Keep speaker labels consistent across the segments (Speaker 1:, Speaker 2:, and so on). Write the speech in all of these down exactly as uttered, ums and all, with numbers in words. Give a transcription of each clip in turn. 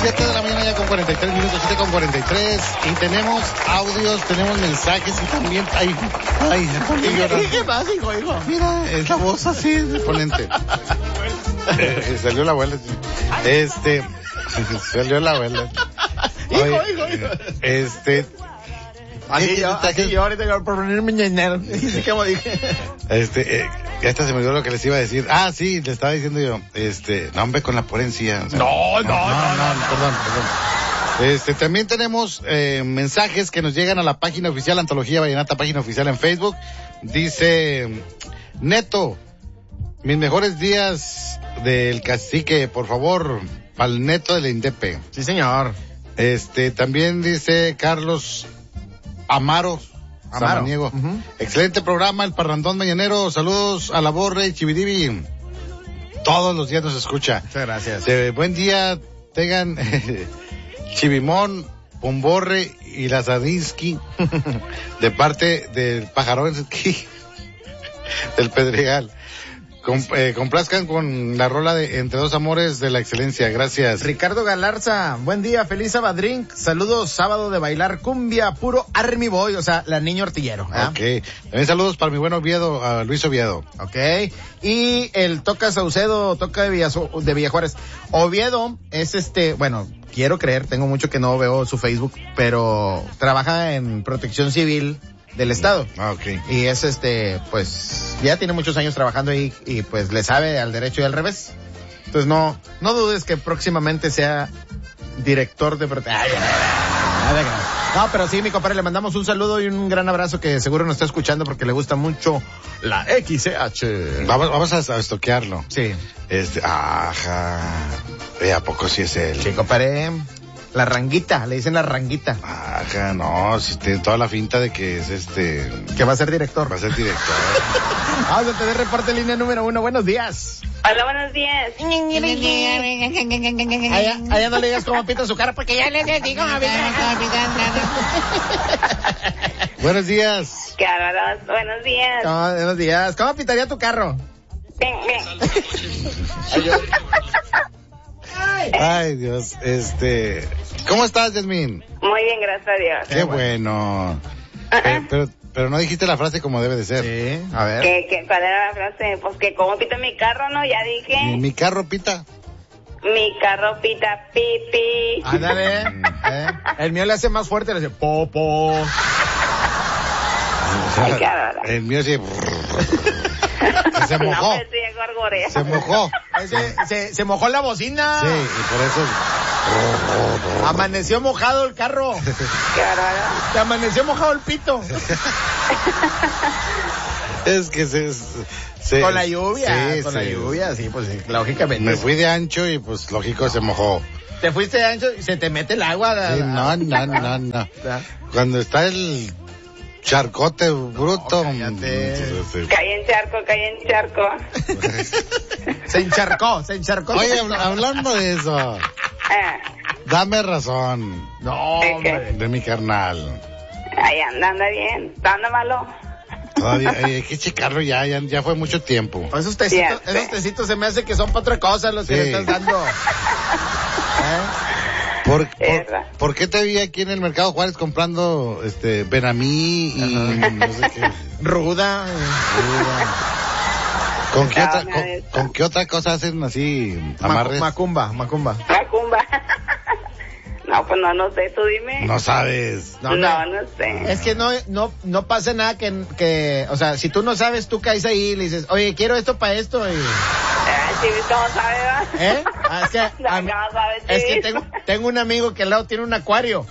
Speaker 1: siete de la mañana ya con cuarenta y tres minutos, siete con cuarenta y tres. Y tenemos audios, tenemos mensajes y también... Ay, ay,
Speaker 2: ¿Qué, ¿Qué más, hijo, hijo?
Speaker 1: Mira, es la voz así de ponente. eh, salió la abuela. Este... Salió la abuela.
Speaker 2: Hijo, hijo, hijo.
Speaker 1: Este...
Speaker 2: Así yo, así yo ahorita por ponerme ñeñero. ¿Cómo dije?
Speaker 1: Este, eh, ya hasta se me olvidó lo que les iba a decir. Ah, sí, le estaba diciendo yo, este, no, hombre, con la pura encía. O sea,
Speaker 2: no, no, no,
Speaker 1: no,
Speaker 2: no,
Speaker 1: no, no, perdón, perdón. Este, también tenemos eh, mensajes que nos llegan a la página oficial, Antología Vallenata, página oficial en Facebook. Dice, Neto, mis mejores días del cacique, por favor, para el Neto del Indepe.
Speaker 2: Sí, señor.
Speaker 1: Este, también dice Carlos Amaro,
Speaker 2: Amaro.
Speaker 1: Samaniego.
Speaker 2: Uh-huh.
Speaker 1: Excelente programa, el Parrandón Mañanero. Saludos a la Borre y Chividivi. Todos los días nos escucha.
Speaker 2: Muchas gracias.
Speaker 1: De buen día tengan Chivimón, Pomborre y Lazadinsky de parte del Pajarón del Pedregal. Com, eh, complazcan con la rola de Entre Dos Amores de la Excelencia. Gracias.
Speaker 2: Ricardo Galarza, buen día, feliz Sabadrink. Saludos, sábado de bailar cumbia, puro Army Boy, o sea, la niño artillero. ¿eh?
Speaker 1: Ok. También saludos para mi buen Oviedo, a Luis Oviedo.
Speaker 2: Ok. Y el Toca Saucedo, Toca de, Villazo, de Villajuárez. Oviedo es este, bueno, quiero creer, tengo mucho que no veo su Facebook, pero trabaja en protección civil del estado.
Speaker 1: Ah, okay.
Speaker 2: Y es este, pues, ya tiene muchos años trabajando ahí y pues le sabe al derecho y al revés. Entonces no, no dudes que próximamente sea director de protección. No, pero sí, mi compadre, le mandamos un saludo y un gran abrazo que seguro nos está escuchando porque le gusta mucho la X C H.
Speaker 1: Vamos, vamos a, a estoquearlo.
Speaker 2: Sí.
Speaker 1: Este, ajá. Eh, ¿A poco sí es él?
Speaker 2: Sí, compadre. La ranguita, le dicen la ranguita.
Speaker 1: Ajá, no, si tiene toda la finta de que es este...
Speaker 2: Que va a ser director.
Speaker 1: Va a ser director.
Speaker 2: Vamos a tener reporte línea número uno. Buenos días.
Speaker 3: Hola, buenos días.
Speaker 2: Allá, allá no le digas cómo pita su cara porque ya le digo.
Speaker 1: Buenos días.
Speaker 3: Qué bárbaros. Buenos días.
Speaker 2: ¿Cómo, buenos días. ¿Cómo pitaría tu carro?
Speaker 3: Bien, bien.
Speaker 1: Ay, Dios, este... ¿Cómo estás, Yasmín?
Speaker 3: Muy bien, gracias a Dios.
Speaker 1: Qué bueno. Uh-uh. Pero, pero, pero no dijiste la frase como debe de ser.
Speaker 2: Sí, a ver.
Speaker 3: ¿Qué, qué, ¿Cuál era la frase? Pues que cómo pita mi carro, ¿no? Ya dije.
Speaker 1: Mi, mi carro pita.
Speaker 3: Mi carro pita pipi.
Speaker 2: Ándale. ¿Eh? El mío le hace más fuerte, le hace popo.
Speaker 3: Ay, qué bárbaro.
Speaker 1: El mío sí... Se mojó.
Speaker 3: No, sí, gorgorea.
Speaker 1: Se mojó.
Speaker 2: Se, se, se mojó la bocina.
Speaker 1: Sí, y por eso...
Speaker 2: Amaneció mojado el carro.
Speaker 3: Qué bárbaro.
Speaker 2: Se amaneció mojado el pito.
Speaker 1: Es que se... se
Speaker 2: con la lluvia,
Speaker 1: sí,
Speaker 2: con
Speaker 1: sí.
Speaker 2: la lluvia, sí, pues sí, lógicamente.
Speaker 1: Me fui de ancho y pues lógico se mojó.
Speaker 2: Te fuiste de ancho y se te mete el agua.
Speaker 1: Sí, no, no, no, no. Cuando está el charcote bruto.
Speaker 2: No, cállate.
Speaker 1: Sí.
Speaker 3: Caí en charco, caí en charco.
Speaker 2: Se encharcó, se encharcó.
Speaker 1: Oye, hablando de eso,
Speaker 3: Ah,
Speaker 1: dame razón.
Speaker 2: No,
Speaker 3: ¿De qué?
Speaker 2: hombre.
Speaker 1: De mi carnal.
Speaker 3: ahí anda, anda bien. Anda malo.
Speaker 1: Todavía hay que checarlo ya, ya, ya fue mucho tiempo.
Speaker 2: Esos tecitos,
Speaker 3: Ya sé.
Speaker 2: esos tecitos se me hace que son para otra cosa los que
Speaker 1: Sí.
Speaker 2: le estás dando. ¿Eh?
Speaker 1: ¿Por, por,
Speaker 3: Verdad.
Speaker 1: ¿Por qué te vi aquí en el Mercado Juárez comprando este Benamí y no sé qué?
Speaker 2: Ruda.
Speaker 1: ¿Con qué,
Speaker 3: No,
Speaker 1: otra,
Speaker 3: nada de
Speaker 1: con,
Speaker 3: eso.
Speaker 1: con qué otra cosa hacen así amarres?
Speaker 2: Macumba, macumba.
Speaker 3: Macumba. No, pues no, no sé, tú dime.
Speaker 1: No sabes.
Speaker 3: No,
Speaker 2: No,
Speaker 3: no, sé.
Speaker 2: Es que no, no, no pasa nada que, que, o sea, si tú no sabes, tú caes ahí y le dices, oye, quiero esto para esto y...
Speaker 3: Ah, sí, ¿cómo sabes, va?
Speaker 2: ¿Eh? Ah, es que,
Speaker 3: No,
Speaker 2: a mí-
Speaker 3: ¿cómo sabes,
Speaker 2: es que
Speaker 3: Chivis?
Speaker 2: tengo, tengo un amigo que al lado tiene un acuario.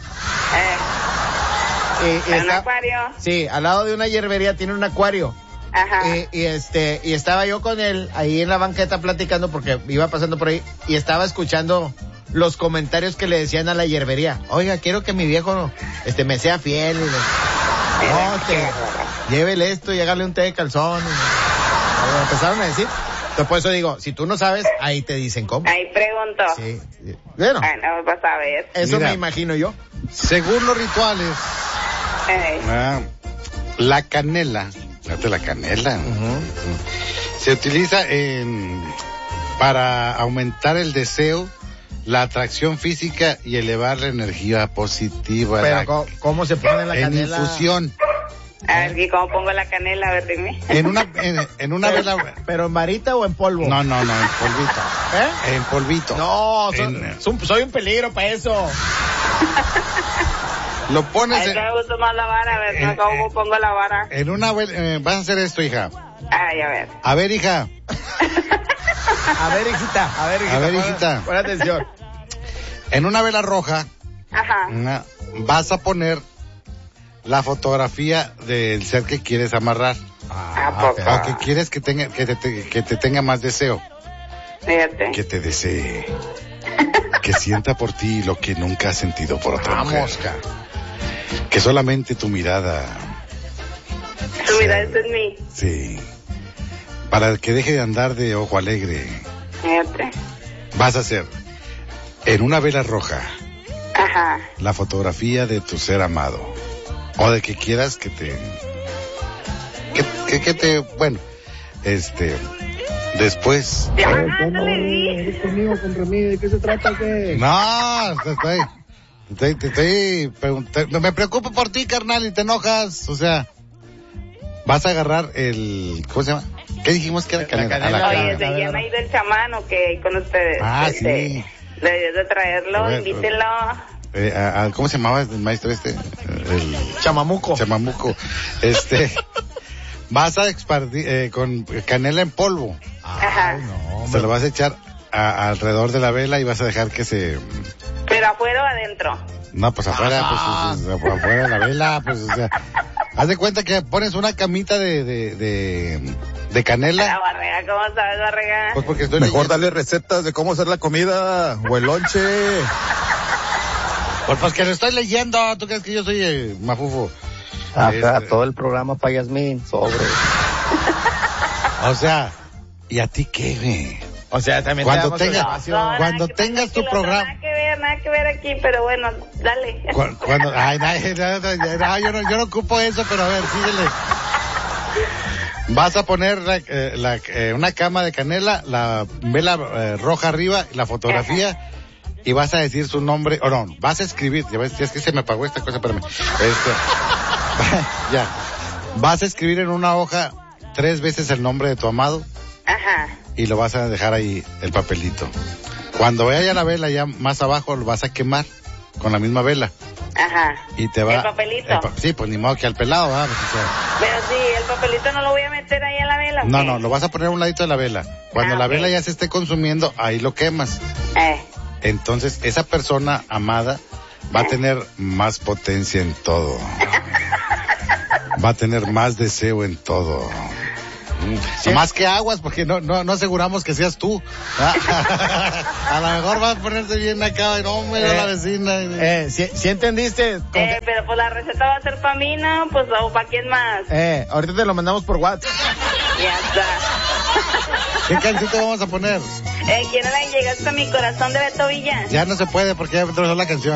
Speaker 3: Eh,
Speaker 2: Y, y
Speaker 3: ¿un
Speaker 2: está-
Speaker 3: acuario?
Speaker 2: Sí, al lado de una hierbería tiene un acuario.
Speaker 3: Ajá.
Speaker 2: Y, y este, y estaba yo con él ahí en la banqueta platicando porque iba pasando por ahí y estaba escuchando los comentarios que le decían a la hierbería. Oiga, quiero que mi viejo, este, me sea fiel. Y le- no, este, llévele esto y hágale un té de calzón. Y, me empezaron a decir. Entonces por eso digo, si tú no sabes, ahí te dicen cómo.
Speaker 3: Ahí pregunto.
Speaker 2: Sí. Bueno,
Speaker 3: Bueno, vas a ver.
Speaker 2: eso
Speaker 1: Mira.
Speaker 2: me imagino yo.
Speaker 1: Según los rituales,
Speaker 3: Eh,
Speaker 1: ah, la canela, fíjate la canela, se utiliza en, para aumentar el deseo la atracción física y elevar la energía positiva.
Speaker 2: Pero,
Speaker 1: la,
Speaker 2: ¿cómo, ¿cómo se pone la
Speaker 1: en
Speaker 2: canela?
Speaker 1: infusión.
Speaker 3: A ver, ¿y cómo pongo la canela? A ver, dime.
Speaker 1: En una, en, en una
Speaker 2: Pero,
Speaker 1: vela.
Speaker 2: ¿Pero en varita o en polvo?
Speaker 1: No, no, no, en polvito.
Speaker 2: ¿Eh?
Speaker 1: En polvito.
Speaker 2: No, so-
Speaker 1: En-
Speaker 2: so- soy un peligro para eso.
Speaker 1: Lo pones
Speaker 3: Ay,
Speaker 1: en,
Speaker 3: me gusta más la vara, a ver,
Speaker 1: Eh,
Speaker 3: ¿cómo
Speaker 1: eh.
Speaker 3: pongo la vara?
Speaker 1: en una vela. eh, vas a hacer esto, hija.
Speaker 3: Ay, a ver.
Speaker 1: A ver, hija.
Speaker 2: A ver, hijita, a ver, hijita.
Speaker 1: A ver,
Speaker 2: pon-
Speaker 1: hijita.
Speaker 2: Pon atención.
Speaker 1: En una vela roja,
Speaker 3: Ajá.
Speaker 1: una- vas a poner la fotografía del ser que quieres amarrar.
Speaker 3: ¿A poco?
Speaker 1: O que quieres que tenga, que te, te- que te tenga más deseo.
Speaker 3: Fíjate.
Speaker 1: Que te desee. Que sienta por ti lo que nunca has sentido por otra mujer.
Speaker 2: Vamos, ca.
Speaker 1: Que solamente tu mirada.
Speaker 3: Tu mirada está en mí.
Speaker 1: Sí. Para que deje de andar de ojo alegre.
Speaker 3: Fíjate.
Speaker 1: Vas a hacer en una vela roja
Speaker 3: Ajá.
Speaker 1: la fotografía de tu ser amado. O de que quieras que te... Que, que, que te... Bueno, este... Después...
Speaker 3: Ya, ándale, di.
Speaker 4: conmigo, contra mí? ¿De qué se trata? ¿Qué?
Speaker 1: No, te estoy... Te estoy, te estoy preguntando... Me preocupo por ti, carnal, y te enojas. O sea... Vas a agarrar el... ¿Cómo se llama? ¿Qué dijimos que era canela?
Speaker 2: canela.
Speaker 1: A la
Speaker 3: Oye,
Speaker 1: canela.
Speaker 3: se llama ahí del chamán o qué con ustedes.
Speaker 1: Ah,
Speaker 3: Este,
Speaker 1: sí.
Speaker 3: Debes de traerlo,
Speaker 1: A ver,
Speaker 3: invítenlo.
Speaker 1: Eh, a- a- ¿Cómo se llamaba el maestro este? El...
Speaker 2: Chamamuco.
Speaker 1: Chamamuco. Este... Vas a expandir eh, con canela en polvo.
Speaker 3: Ajá.
Speaker 2: No,
Speaker 1: Se lo vas a echar a- alrededor de la vela y vas a dejar que se...
Speaker 3: Pero afuera o adentro.
Speaker 1: No, pues afuera,
Speaker 2: Ah.
Speaker 1: pues, pues, afuera de la vela, pues, o sea... Haz de cuenta que pones una camita de, de, de, de
Speaker 3: La
Speaker 1: canela.
Speaker 3: barrega, ¿cómo sabes, barrega?
Speaker 1: Pues porque estoy
Speaker 5: Mejor
Speaker 1: leyendo.
Speaker 5: darle recetas de cómo hacer la comida o el lonche.
Speaker 1: Pues, pues que lo estoy leyendo. ¿Tú crees que yo soy eh, mafufo?
Speaker 4: Acá,
Speaker 1: Este,
Speaker 4: todo el programa para Yasmín, sobre.
Speaker 1: O sea, ¿y a ti qué, güey?
Speaker 2: O sea, también
Speaker 1: Cuando
Speaker 2: te damos
Speaker 1: tenga-
Speaker 2: espacio.
Speaker 3: No,
Speaker 1: Cuando
Speaker 3: nada que-
Speaker 1: tengas tu
Speaker 3: tranquilo,
Speaker 1: programa-
Speaker 3: Nada que ver, nada que ver aquí, pero bueno, dale.
Speaker 1: Cu- Cuando, ay, no, no, no, no, yo no, yo no ocupo eso, pero a ver, síguele. Vas a poner la, eh, la, eh, una cama de canela, la vela eh, roja arriba, la fotografía, y vas a decir su nombre, o no, vas a escribir, ya ves, ya es que se me apagó esta cosa, espérame. Este, ya. Vas a escribir en una hoja tres veces el nombre de tu amado
Speaker 3: Ajá.
Speaker 1: y lo vas a dejar ahí, el papelito. Cuando vaya la vela ya más abajo, lo vas a quemar con la misma vela.
Speaker 3: Ajá.
Speaker 1: Y te va...
Speaker 3: El papelito.
Speaker 1: el pa- sí, pues ni modo que al pelado, ¿verdad? Pues, o sea,
Speaker 3: Pero sí, el papelito no lo voy a meter ahí a la vela. ¿o
Speaker 1: no,
Speaker 3: qué?
Speaker 1: no, lo vas a poner a un ladito de la vela. Cuando
Speaker 3: Ah,
Speaker 1: la
Speaker 3: ok.
Speaker 1: vela ya se esté consumiendo, ahí lo quemas.
Speaker 3: Eh.
Speaker 1: Entonces, esa persona amada va a tener más potencia en todo. Va a tener más deseo en todo.
Speaker 2: Sí.
Speaker 1: Más que aguas, porque no, no, no aseguramos que seas tú. A lo mejor va a ponerse bien acá y no, me dio
Speaker 2: Eh,
Speaker 1: la vecina.
Speaker 2: Eh, ¿sí, sí entendiste? Con
Speaker 3: Eh, pero pues la receta va a ser para mí, ¿no? Pues o para quién más.
Speaker 2: Eh, ahorita te lo mandamos por WhatsApp.
Speaker 3: Ya está.
Speaker 1: ¿Qué canción te vamos a poner?
Speaker 3: Eh, ¿quién era la llegaste a mi corazón de Beto Villa?
Speaker 1: Ya no se puede porque ya empezó la canción.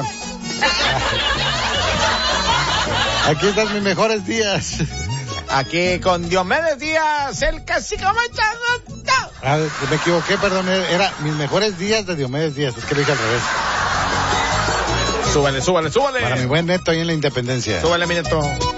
Speaker 1: Aquí están mis mejores días.
Speaker 2: Aquí con Diomedes Díaz, el cacique machado.
Speaker 1: Ah, me equivoqué, perdón, era mis mejores días de Diomedes Díaz, es que lo dije al revés.
Speaker 2: Súbale, súbale, súbale.
Speaker 1: Para mi buen neto ahí en la Independencia.
Speaker 2: Súbale, mi neto.